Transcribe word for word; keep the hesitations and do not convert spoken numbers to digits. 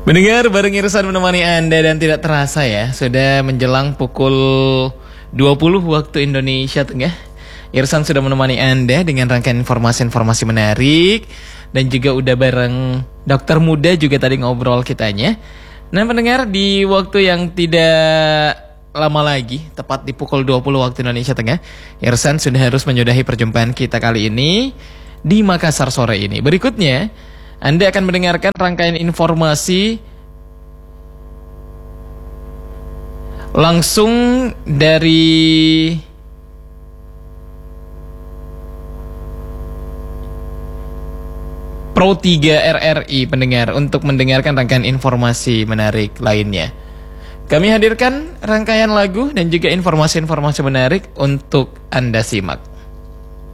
Mendengar bareng Irsan menemani Anda dan tidak terasa ya, sudah menjelang pukul dua puluh waktu Indonesia Tengah. Irsan sudah menemani Anda dengan rangkaian informasi-informasi menarik dan juga udah bareng dokter muda juga tadi ngobrol kitanya. Nah, pendengar, di waktu yang tidak lama lagi, tepat di pukul dua puluh waktu Indonesia Tengah, Irsan sudah harus menyudahi perjumpaan kita kali ini di Makassar sore ini. Berikutnya Anda akan mendengarkan rangkaian informasi langsung dari Pro tiga R R I, pendengar, untuk mendengarkan rangkaian informasi menarik lainnya. Kami hadirkan rangkaian lagu dan juga informasi-informasi menarik untuk Anda simak.